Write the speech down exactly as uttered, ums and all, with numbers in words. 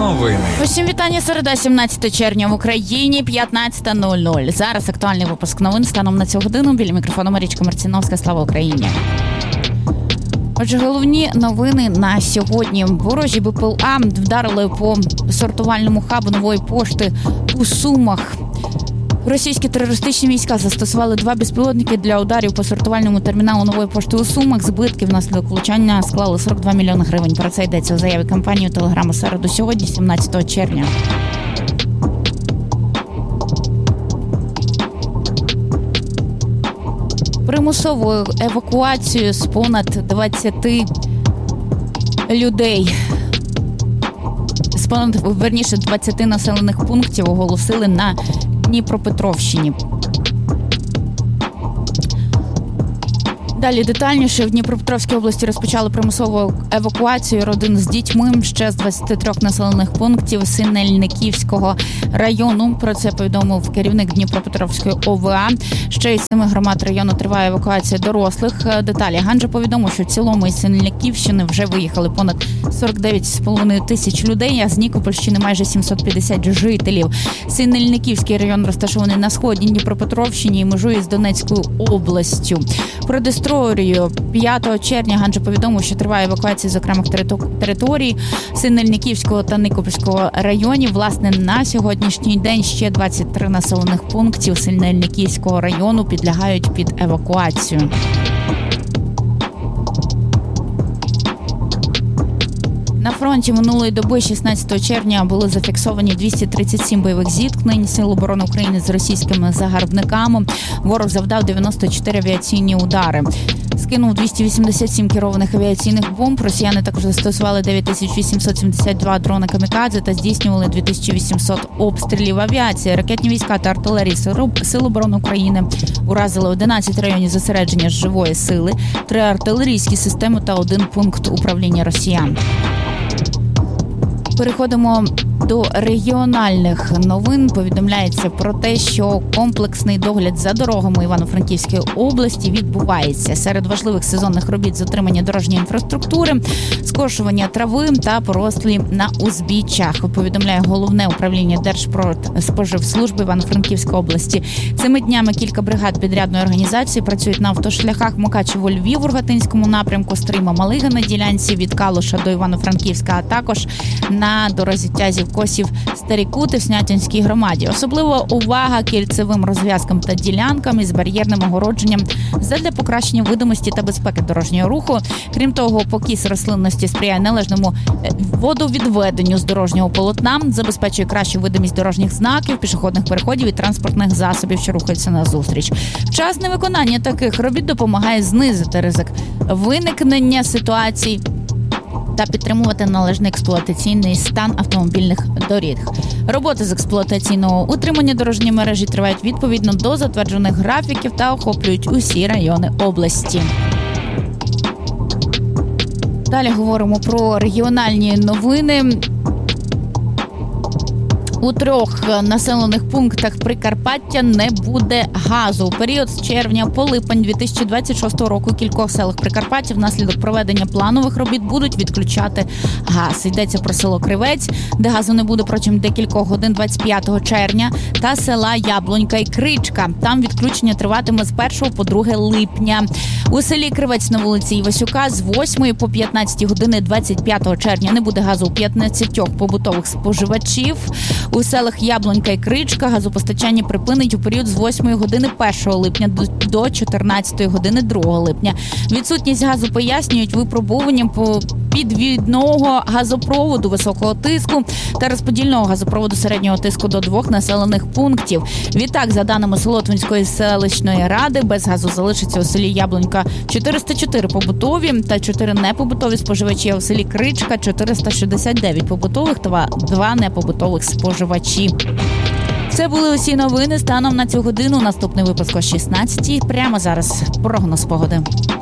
новини. Усім вітання, середа, сімнадцяте червня в Україні, п'ятнадцята нуль нуль. Зараз актуальний випуск новин станом на цю годину. Біля мікрофону Марічка Марціновська. Слава Україні. Отже, головні новини на сьогодні. Ворожі Бе Пе Ел А вдарили по сортувальному хабу Нової пошти у Сумах. Російські терористичні війська застосували два безпілотники для ударів по сортувальному терміналу Нової пошти у Сумах. Збитки внаслідок влучання склали сорок два мільйони гривень. Про це йдеться у заяві компанії у Телеграм у середу сьогодні, сімнадцятого червня. Примусовою евакуацією з понад двадцяти людей, з понад, верніше, двадцяти населених пунктів оголосили на Дніпропетровщині. Далі детальніше. В Дніпропетровській області розпочали примусову евакуацію родин з дітьми ще з двадцяти трьох населених пунктів Синельниківського району. Про це повідомив керівник Дніпропетровської О Ве А. Ще із семи громад району триває евакуація дорослих. Деталі. Ганджа повідомив, що в цілому із Синельниківщини вже виїхали понад сорок дев'ять з половиною тисяч людей, а з Нікопольщини майже сімсот п'ятдесят жителів. Синельниківський район розташований на сході Дніпропетровщині і межує з Донецькою областю. Про історію. п'ятого червня Ганджа повідомив, що триває евакуація з окремих територій Синельниківського та Нікопольського районів. Власне, на сьогоднішній день ще двадцять три населених пунктів Синельниківського району підлягають під евакуацію. На фронті минулої доби, шістнадцятого червня, були зафіксовані двісті тридцять сім бойових зіткнень Сил оборони України з російськими загарбниками. Ворог завдав дев'яносто чотири авіаційні удари. Скинув двісті вісімдесят сім керованих авіаційних бомб. Росіяни також застосували дев'ять тисяч вісімсот сімдесят два дрони камікадзе та здійснювали дві тисячі вісімсот обстрілів авіації. Ракетні війська та артилерії Сил оборони України уразили одинадцять районів зосередження живої сили, три артилерійські системи та один пункт управління росіян. Переходимо до регіональних новин. Повідомляється про те, що комплексний догляд за дорогами Івано-Франківської області відбувається. Серед важливих сезонних робіт з утримання дорожньої інфраструктури, скошування трави та порослі на узбіччях, повідомляє Головне управління Держпродспоживслужби Івано-Франківської області. Цими днями кілька бригад підрядної організації працюють на автошляхах Мукачево-Львів у Рогатинському напрямку, Стрима-Малига на ділянці від Калуша до Івано-Франківська, а також на дорозі Тязів-Косів Старі Кути в Снятинській громаді. Особливо увага кільцевим розв'язкам та ділянкам із бар'єрним огородженням задля покращення видимості та безпеки дорожнього руху. Крім того, покіс рослинності сприяє належному водовідведенню з дорожнього полотна, забезпечує кращу видимість дорожніх знаків, пішохідних переходів і транспортних засобів, що рухаються назустріч. Вчасне виконання таких робіт допомагає знизити ризик виникнення ситуацій та підтримувати належний експлуатаційний стан автомобільних доріг. Роботи з експлуатаційного утримання дорожньої мережі тривають відповідно до затверджених графіків та охоплюють усі райони області. Далі говоримо про регіональні новини. У трьох населених пунктах Прикарпаття не буде газу. У період з червня по липень дві тисячі двадцять шостого року у кількох селах Прикарпаття внаслідок проведення планових робіт будуть відключати газ. Йдеться про село Кривець, де газу не буде протягом декількох годин двадцять п'ятого червня, та села Яблунька і Кричка. Там відключення триватиме з першого по друге липня. У селі Кривець на вулиці Івасюка з восьмої по п'ятнадцятій години двадцять п'ятого червня не буде газу у п'ятнадцятьох побутових споживачів. У селах Яблунька і Кричка газопостачання припинить у період з восьмої години першого липня до чотирнадцятої години другого липня. Відсутність газу пояснюють випробуванням по підвідного газопроводу високого тиску та розподільного газопроводу середнього тиску до двох населених пунктів. Відтак, за даними Солотвинської селищної ради, без газу залишиться у селі Яблунька чотириста чотири побутові та чотири непобутові споживачі, а у селі Кричка чотириста шістдесят дев'ять побутових та два непобутових споживачі. Це були усі новини станом на цю годину. Наступний випуск о шістнадцятій. Прямо зараз прогноз погоди.